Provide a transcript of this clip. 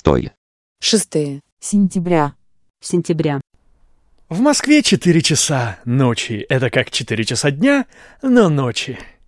6. 6. Сентября. Сентября. В Москве 4 часа ночи. Это как 4 часа дня, но ночи.